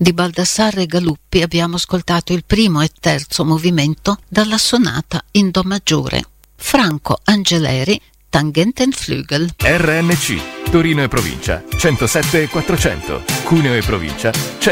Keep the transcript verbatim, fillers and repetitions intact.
Di Baldassarre Galuppi abbiamo ascoltato il primo e terzo movimento dalla sonata in Do maggiore. Franco Angeleri, Tangentenflügel. R N C, Torino e provincia, centosette e quattrocento, Cuneo e provincia,